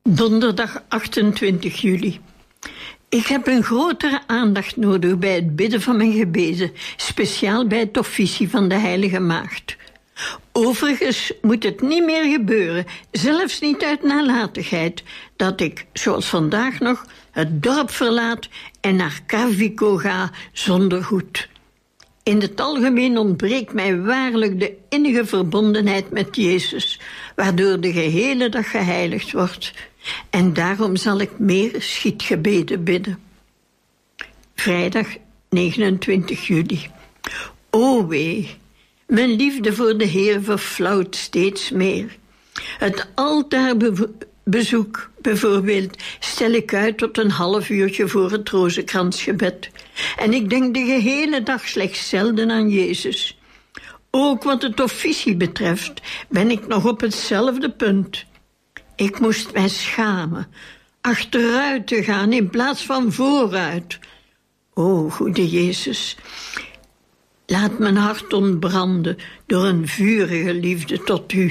Donderdag 28 juli. Ik heb een grotere aandacht nodig bij het bidden van mijn gebeden, speciaal bij het officie van de Heilige Maagd. Overigens moet het niet meer gebeuren, zelfs niet uit nalatigheid, dat ik, zoals vandaag nog, het dorp verlaat en naar Carvico ga zonder goed. In het algemeen ontbreekt mij waarlijk de innige verbondenheid met Jezus, waardoor de gehele dag geheiligd wordt. En daarom zal ik meer schietgebeden bidden. Vrijdag 29 juli. O wee, mijn liefde voor de Heer verflauwt steeds meer. Het altaarbezoek bijvoorbeeld stel ik uit tot een half uurtje voor het rozenkransgebed. En ik denk de gehele dag slechts zelden aan Jezus. Ook wat het officie betreft ben ik nog op hetzelfde punt. Ik moest mij schamen achteruit te gaan in plaats van vooruit. O, goede Jezus, laat mijn hart ontbranden door een vurige liefde tot u.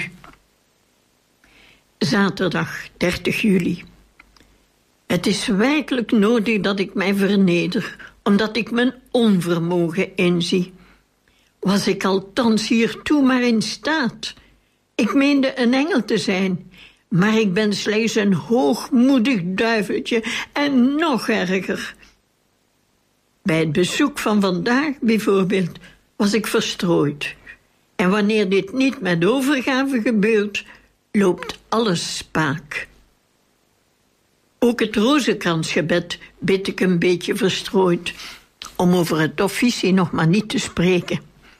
Zaterdag 30 juli. Het is werkelijk nodig dat ik mij verneder, omdat ik mijn onvermogen inzie. Was ik althans hiertoe maar in staat? Ik meende een engel te zijn, maar ik ben slechts een hoogmoedig duiveltje en nog erger. Bij het bezoek van vandaag bijvoorbeeld was ik verstrooid. En wanneer dit niet met overgave gebeurt, loopt alles spaak. Ook het rozenkransgebed bid ik een beetje verstrooid, om over het officie nog maar niet te spreken.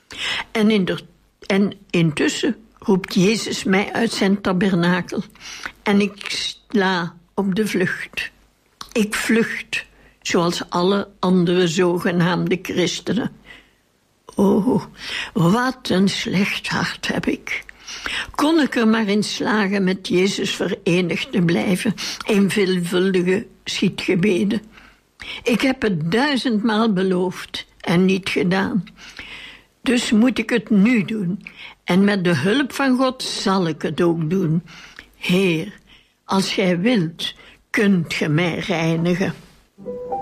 En intussen roept Jezus mij uit zijn tabernakel en ik sla op de vlucht. Ik vlucht, zoals alle andere zogenaamde christenen. Oh, wat een slecht hart heb ik. Kon ik er maar in slagen met Jezus verenigd te blijven in veelvuldige schietgebeden. Ik heb het 1000 maal beloofd en niet gedaan. Dus moet ik het nu doen. En met de hulp van God zal ik het ook doen. Heer, als gij wilt, kunt ge mij reinigen.